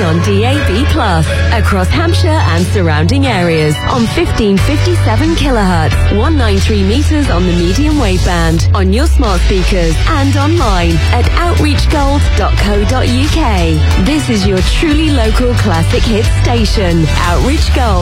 on DAB+, across Hampshire and surrounding areas on 1557 kilohertz, 193 meters on the medium wave band, on your smart speakers and online at outreachgold.co.uk. This is your truly local classic hits station, Outreach Gold.